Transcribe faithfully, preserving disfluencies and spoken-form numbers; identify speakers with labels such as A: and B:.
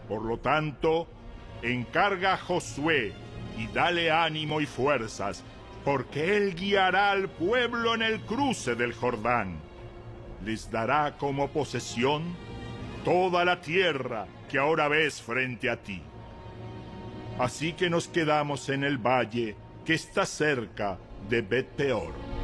A: Por lo tanto, encarga a Josué y dale ánimo y fuerzas, porque él guiará al pueblo en el cruce del Jordán. Les dará como posesión toda la tierra que ahora ves frente a ti. Así que nos quedamos en el valle que está cerca de Bet-peor.